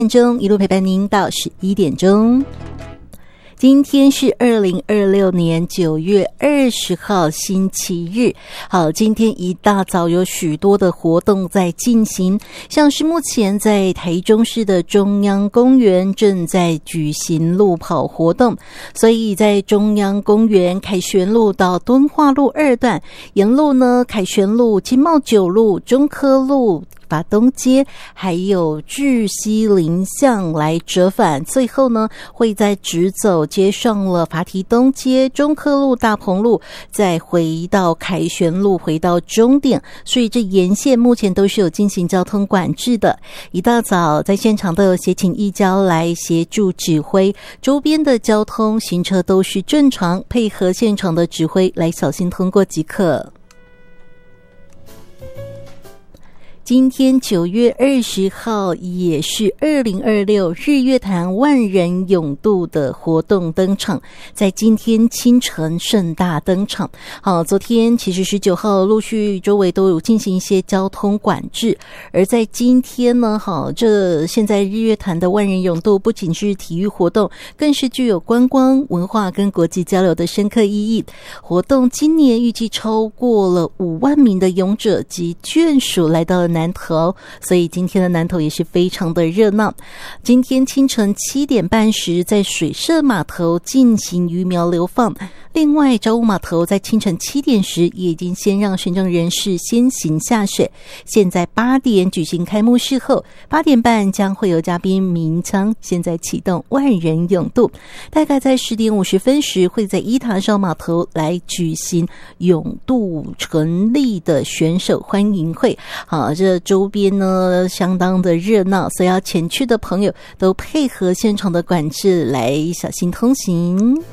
钟一路陪伴您到11点钟。今天是2026年9月20号星期日。好，今天一大早有许多的活动在进行，像是目前在台中市的中央公园正在举行路跑活动，所以在中央公园凯旋路到敦化路2段，沿路呢凯旋路、金茂九路、中科路、法东街还有志西林巷来折返，最后呢会再直走接上了法提东街、中科路、大鹏路，再回到凯旋路回到终点，所以这沿线目前都是有进行交通管制的。一大早在现场都有协勤义交来协助指挥，周边的交通行车都是正常，配合现场的指挥来小心通过即可。今天9月20号也是2026日月潭万人泳渡的活动登场，在今天清晨盛大登场。好，昨天其实19号陆续周围都有进行一些交通管制，而在今天呢，好，这现在日月潭的万人泳渡不仅是体育活动，更是具有观光文化跟国际交流的深刻意义。活动今年预计超过了5万名的泳者及眷属来到了南投，所以今天的南投也是非常的热闹。今天清晨7点半时，在水社码头进行鱼苗流放。另外，招武码头在清晨7点时也已经先让宣政人士先行下水。现在8点举行开幕式后，8点半将会有嘉宾鸣枪，现在启动万人泳渡。大概在10点50分时，会在伊塔烧码头来举行泳渡成立的选手欢迎会。好，这周边呢相当的热闹，所以要前去的朋友都配合现场的管制来小心通行。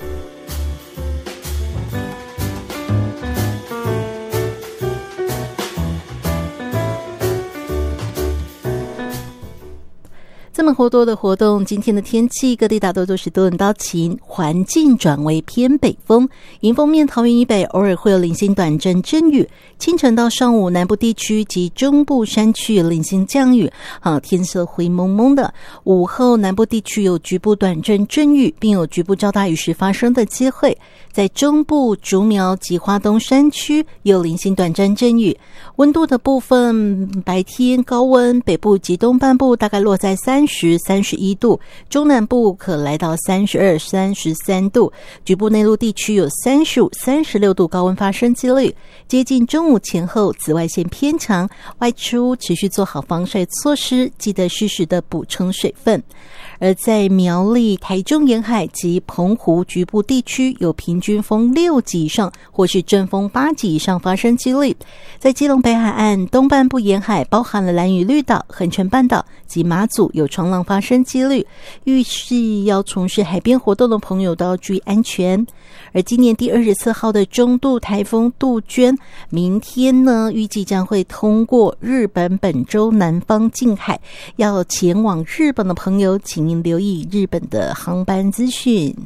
这么多的活动，今天的天气各地大多都是多云到晴，环境转为偏北风。迎风面桃园以北偶尔会有零星短阵阵雨，清晨到上午南部地区及中部山区有零星降雨，天色灰蒙蒙的。午后南部地区有局部短阵阵雨，并有局部较大雨势发生的机会。在中部竹苗及花东山区有零星短暂阵雨。温度的部分，白天高温，北部及东半部大概落在30、31度，中南部可来到32、33度，局部内陆地区有35、36度高温发生几率。接近中午前后，紫外线偏强，外出持续做好防晒措施，记得适时的补充水分。而在苗栗、台中沿海及澎湖局部地区有平均风6级以上或是阵风8级以上发生几率。在基隆北海岸东半部沿海，包含了兰屿绿岛、恒春半岛及马祖有冲浪发生几率，预示要从事海边活动的朋友都要注意安全。而今年第24号的中度台风杜鹃，明天呢预计将会通过日本本州南方近海，要前往日本的朋友请您留意日本的航班资讯。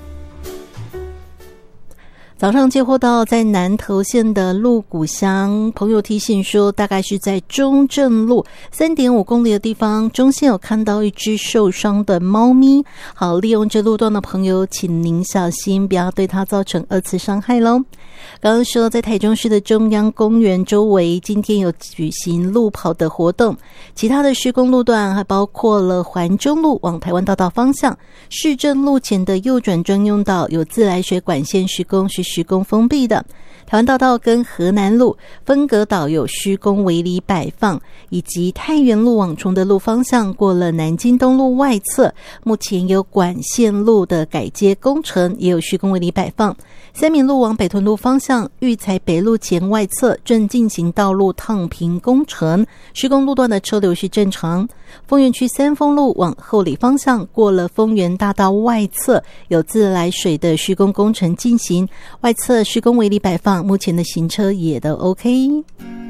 早上接获到在南投县的鹿谷乡，朋友提醒说，大概是在中正路3.5公里的地方，中线有看到一只受伤的猫咪。好，利用这路段的朋友，请您小心，不要对它造成2次伤害咯。刚刚说，在台中市的中央公园周围，今天有举行路跑的活动，其他的施工路段还包括了环中路往台湾大道方向，市政路前的右转专用道有自来水管线施工，是施工封闭的。台湾大道跟河南路分隔岛有施工围篱摆放，以及太原路往崇德路方向过了南京东路外侧，目前有管线路的改接工程，也有施工围篱摆放。三民路往北屯路方向，育才北路前外侧正进行道路烫平工程，施工路段的车流是正常。丰原区三丰路往后里方向过了丰原大道外侧，有自来水的施工工程进行，外侧施工围篱摆放，目前的行车也都 OK。